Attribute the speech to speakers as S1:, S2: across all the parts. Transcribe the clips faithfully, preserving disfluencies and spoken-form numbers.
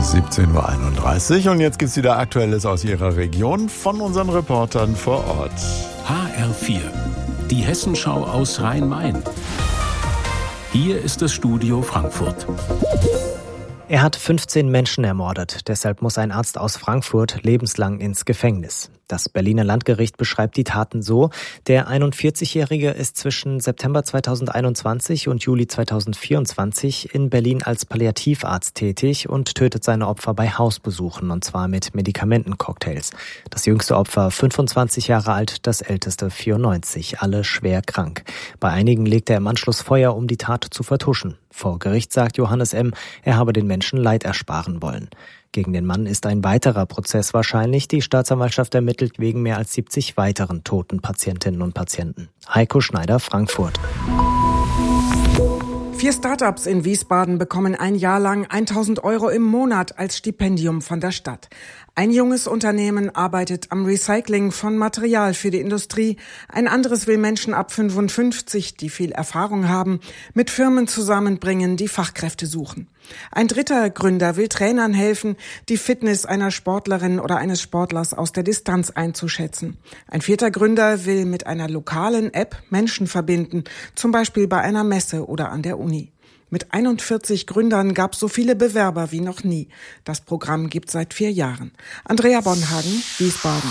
S1: siebzehn Uhr einunddreißig und jetzt gibt's wieder Aktuelles aus Ihrer Region von unseren Reportern vor Ort.
S2: H R vier, die Hessenschau aus Rhein-Main. Hier ist das Studio Frankfurt.
S3: Er hat fünfzehn Menschen ermordet, deshalb muss ein Arzt aus Frankfurt lebenslang ins Gefängnis. Das Berliner Landgericht beschreibt die Taten so: Der einundvierzigjährige ist zwischen September zweitausendeinundzwanzig und Juli zweitausendvierundzwanzig in Berlin als Palliativarzt tätig und tötet seine Opfer bei Hausbesuchen, und zwar mit Medikamentencocktails. Das jüngste Opfer fünfundzwanzig Jahre alt, das älteste vierundneunzig, alle schwer krank. Bei einigen legt er im Anschluss Feuer, um die Tat zu vertuschen. Vor Gericht sagt Johannes M., er habe den Menschen Leid ersparen wollen. Gegen den Mann ist ein weiterer Prozess wahrscheinlich. Die Staatsanwaltschaft ermittelt wegen mehr als siebzig weiteren toten Patientinnen und Patienten. Heiko Schneider, Frankfurt.
S4: Vier Startups in Wiesbaden bekommen ein Jahr lang tausend Euro im Monat als Stipendium von der Stadt. Ein junges Unternehmen arbeitet am Recycling von Material für die Industrie. Ein anderes will Menschen ab fünfundfünfzig, die viel Erfahrung haben, mit Firmen zusammenbringen, die Fachkräfte suchen. Ein dritter Gründer will Trainern helfen, die Fitness einer Sportlerin oder eines Sportlers aus der Distanz einzuschätzen. Ein vierter Gründer will mit einer lokalen App Menschen verbinden, zum Beispiel bei einer Messe oder an der Uni. Mit einundvierzig Gründern gab es so viele Bewerber wie noch nie. Das Programm gibt seit vier Jahren. Andrea Bonhagen, Wiesbaden.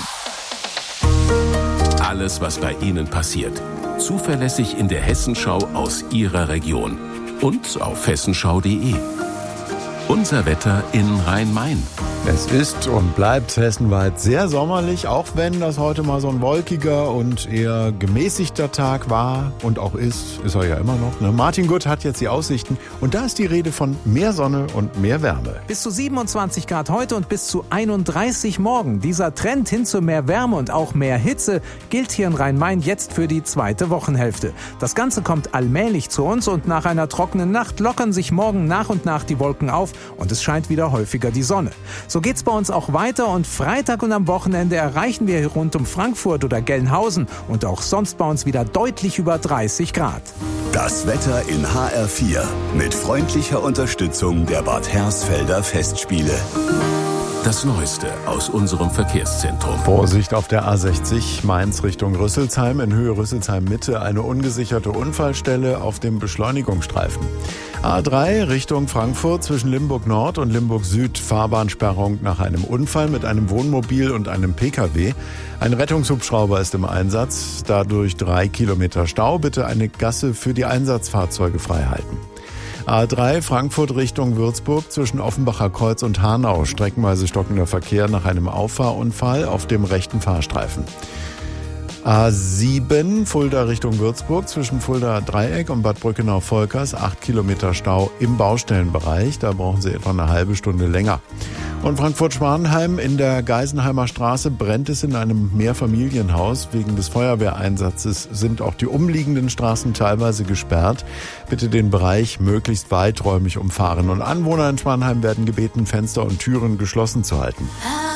S2: Alles, was bei Ihnen passiert. Zuverlässig in der Hessenschau aus Ihrer Region. Und auf hessenschau punkt de. Unser Wetter in Rhein-Main.
S1: Es ist und bleibt hessenweit sehr sommerlich, auch wenn das heute mal so ein wolkiger und eher gemäßigter Tag war und auch ist, ist er ja immer noch. Ne? Martin Gutt hat jetzt die Aussichten und da ist die Rede von mehr Sonne und mehr Wärme.
S5: Bis zu siebenundzwanzig Grad heute und bis zu einunddreißig morgen. Dieser Trend hin zu mehr Wärme und auch mehr Hitze gilt hier in Rhein-Main jetzt für die zweite Wochenhälfte. Das Ganze kommt allmählich zu uns und nach einer trockenen Nacht lockern sich morgen nach und nach die Wolken auf und es scheint wieder häufiger die Sonne. So geht's bei uns auch weiter und Freitag und am Wochenende erreichen wir hier rund um Frankfurt oder Gelnhausen und auch sonst bei uns wieder deutlich über dreißig Grad.
S6: Das Wetter in H R vier mit freundlicher Unterstützung der Bad Hersfelder Festspiele.
S2: Das Neueste aus unserem Verkehrszentrum.
S1: Vorsicht auf der A sechzig, Mainz Richtung Rüsselsheim, in Höhe Rüsselsheim Mitte, eine ungesicherte Unfallstelle auf dem Beschleunigungsstreifen. A drei Richtung Frankfurt zwischen Limburg Nord und Limburg Süd, Fahrbahnsperrung nach einem Unfall mit einem Wohnmobil und einem Pkw. Ein Rettungshubschrauber ist im Einsatz, dadurch drei Kilometer Stau. Bitte eine Gasse für die Einsatzfahrzeuge freihalten. A drei Frankfurt Richtung Würzburg zwischen Offenbacher Kreuz und Hanau. Streckenweise stockender Verkehr nach einem Auffahrunfall auf dem rechten Fahrstreifen. A sieben Fulda Richtung Würzburg zwischen Fulda Dreieck und Bad Brückenau-Volkers. acht Kilometer Stau im Baustellenbereich. Da brauchen Sie etwa eine halbe Stunde länger. Und Frankfurt-Schwanheim in der Geisenheimer Straße brennt es in einem Mehrfamilienhaus. Wegen des Feuerwehreinsatzes sind auch die umliegenden Straßen teilweise gesperrt. Bitte den Bereich möglichst weiträumig umfahren. Und Anwohner in Schwanheim werden gebeten, Fenster und Türen geschlossen zu halten.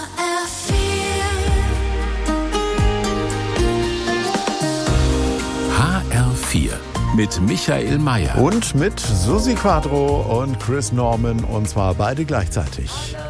S2: H R vier mit Michael Mayer.
S1: Und mit Susi Quadro und Chris Norman, und zwar beide gleichzeitig.